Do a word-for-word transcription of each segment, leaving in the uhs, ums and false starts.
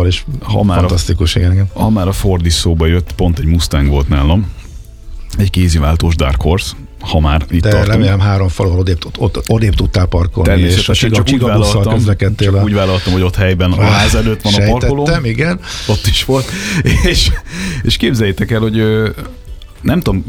motorjával is ha fantasztikus, a, igen, igen. Ha már a Ford is szóba jött, pont egy Mustang volt nálam, egy kéziváltós Dark Horse, ha már itt de tartunk. remélem három falon odébb, ott, odébb tudtál parkolni, és a csigabusszal közlekedtél. Csak úgy vállaltam, hogy ott helyben a ház előtt van a parkoló. Igen. Ott is volt. És, és képzeljétek el, hogy nem tudom,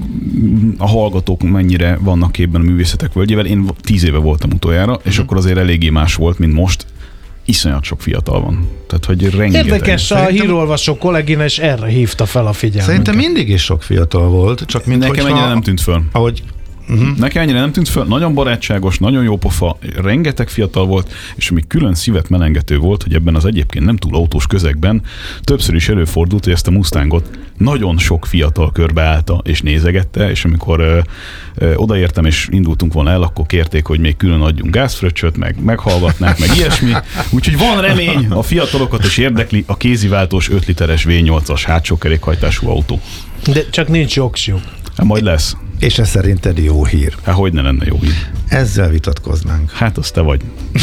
a hallgatók mennyire vannak képben a művészetek völgyével. Én tíz éve voltam utoljára, és mm. akkor azért eléggé más volt, mint most. Iszonyat sok fiatal van. Tehát, hogy rengeteg. Érdekes, Szerintem... a hírolvasó kollégina is erre hívta fel a figyelmet. Szerintem mindig is sok fiatal volt, csak mint nekem ennyire nem tűnt föl. Ahogy Uh-huh. Nekem ennyire nem tűnt föl, nagyon barátságos, nagyon jó pofa, rengeteg fiatal volt, és ami külön szívet melengető volt, hogy ebben az egyébként nem túl autós közegben többször is előfordult, hogy ezt a Mustangot nagyon sok fiatal körbeállta és nézegette, és amikor ö, ö, odaértem és indultunk volna el, akkor kérték, hogy még külön adjunk gázfröccsöt, meg meghallgatnák, meg ilyesmi. Úgyhogy van remény, a fiatalokat is érdekli a kéziváltós öt literes vé nyolcas hátsó kerékhajtású autó. De csak nincs jogsiuk. Hát majd lesz. És ez szerinted jó hír? Hát hogy ne lenne jó hír? Ezzel vitatkoznánk. Hát az te vagy.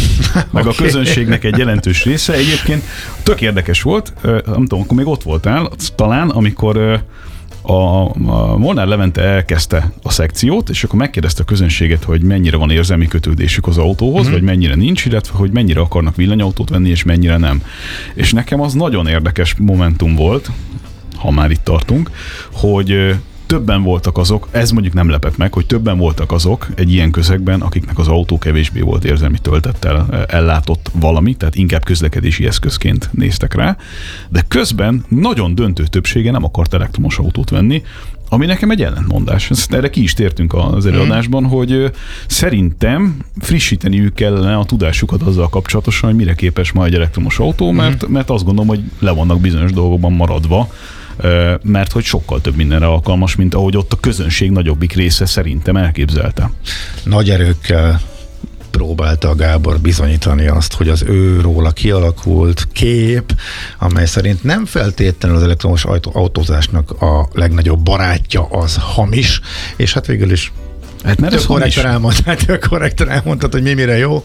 Meg okay. A közönségnek egy jelentős része. Egyébként tök érdekes volt, nem tudom, akkor még ott voltál, talán, amikor a, a Molnár Levente elkezdte a szekciót, és akkor megkérdezte a közönséget, hogy mennyire van érzelmi kötődésük az autóhoz, uh-huh. vagy mennyire nincs, illetve hogy mennyire akarnak villanyautót venni, és mennyire nem. És nekem az nagyon érdekes momentum volt, ha már itt tartunk, hogy többen voltak azok, ez mondjuk nem lepett meg, hogy többen voltak azok egy ilyen közegben, akiknek az autó kevésbé volt érzelmi töltettel ellátott valami, tehát inkább közlekedési eszközként néztek rá, de közben nagyon döntő többsége nem akart elektromos autót venni, ami nekem egy ellentmondás. Ezt erre ki is tértünk az előadásban, hogy szerintem frissíteniük kellene a tudásukat azzal kapcsolatosan, hogy mire képes ma egy elektromos autó, mert, mert azt gondolom, hogy le vannak bizonyos dolgokban maradva, mert hogy sokkal több mindenre alkalmas, mint ahogy ott a közönség nagyobbik része szerintem elképzelte. Nagy erőkkel próbálta a Gábor bizonyítani azt, hogy az ő róla kialakult kép, amely szerint nem feltétlenül az elektromos autózásnak a legnagyobb barátja az hamis, és hát végül is Hát mert ez korrektan elmondtad, korrektan elmondtad, hogy mi mire jó.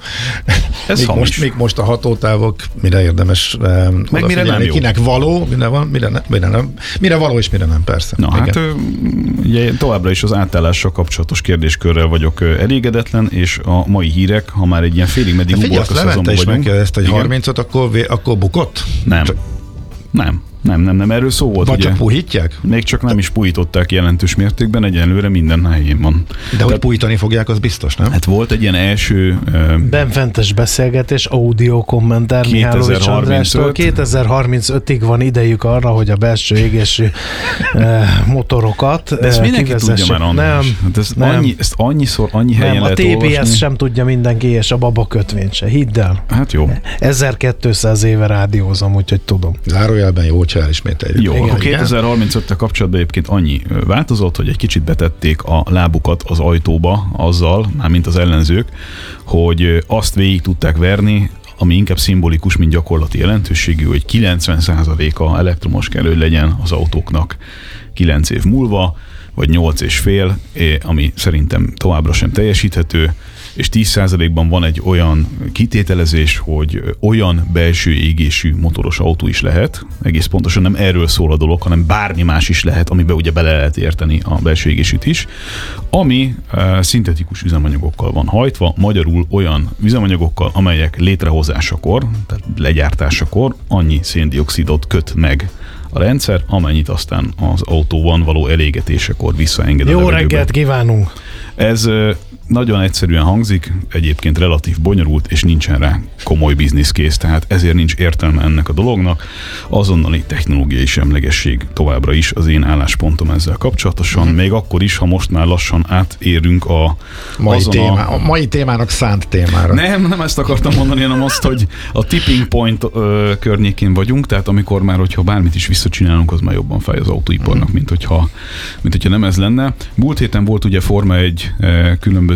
Ez még, most, még most a hatótávok, mire érdemes meg mire nem jó. Kinek való, mire van, mire, ne, mire nem. Mire való és mire nem, persze. Na igen. Hát ugye, továbbra is az átállással kapcsolatos kérdéskörrel vagyok elégedetlen, és a mai hírek, ha már egy ilyen félig meddig uborka szezonban vagyunk. Figyelj, ezt egy harmincot, akkor, akkor bukott? Nem. Csak... Nem. Nem, nem, nem, erről szó volt. Vagy ugye, csak puhítják? Még csak nem is puhították jelentős mértékben, egyenlőre minden helyén van. De Tehát, hogy puhítani fogják, az biztos, nem? Hát volt egy ilyen első... Uh, benfentes beszélgetés, audio kommentár Mihálovics Andrástól. kétezer-harmincötig van idejük arra, hogy a belső égésű uh, motorokat de ezt mindenki tudja már, András. Nem, hát ezt, nem. Annyi, ezt annyiszor, annyi helyen nem, lehet a té bé es olvasni. sem tudja mindenki, és a baba kötvény se. Hidd el. Hát jó. ezerkétszáz éve rádiózom, úgyhogy tudom. Zárójelben jó, hogy elismételjük. Jó, igen, akkor kétezer-harmincöttel kapcsolatban egyébként annyi változott, hogy egy kicsit betették a lábukat az ajtóba azzal, mármint az ellenzők, hogy azt végig tudták verni, ami inkább szimbolikus, mint gyakorlati jelentőségű, hogy kilencven százaléka elektromos kell, hogy legyen az autóknak kilenc év múlva, vagy nyolc és fél, ami szerintem továbbra sem teljesíthető, és tíz százalékban van egy olyan kitételezés, hogy olyan belső égésű motoros autó is lehet, egész pontosan nem erről szól a dolog, hanem bármi más is lehet, amiben ugye bele lehet érteni a belső égésűt is, ami uh, szintetikus üzemanyagokkal van hajtva, magyarul olyan üzemanyagokkal, amelyek létrehozásakor, tehát legyártásakor annyi széndioxidot köt meg a rendszer, amennyit aztán az autóban való elégetésekor visszaenged a Jó levegőbe. reggelt kívánunk! Ez uh, nagyon egyszerűen hangzik, egyébként relatív bonyolult, és nincsen rá komoly bizniszkész, tehát ezért nincs értelme ennek a dolognak. Azonnali technológiai semlegesség továbbra is az én álláspontom ezzel kapcsolatosan, mm. még akkor is, ha most már lassan átérünk a mai, témá, a... a mai témának szánt témára. Nem, nem ezt akartam mondani, hanem azt, hogy a tipping point ö, környékén vagyunk, tehát amikor már, hogyha bármit is visszacsinálunk, az már jobban fáj az autóiparnak, mm. mint, hogyha, mint hogyha nem ez lenne. Múlt héten volt ugye Forma egy ö, különböző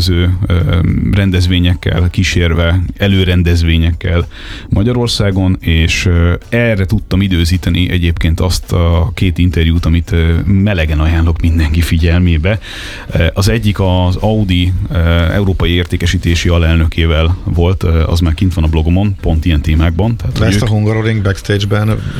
rendezvényekkel kísérve, előrendezvényekkel Magyarországon, és erre tudtam időzíteni egyébként azt a két interjút, amit melegen ajánlok mindenki figyelmébe. Az egyik az Audi európai értékesítési alelnökével volt, az már kint van a blogomon, pont ilyen témákban. Tehát Ezt a Hungaroring backstage-ben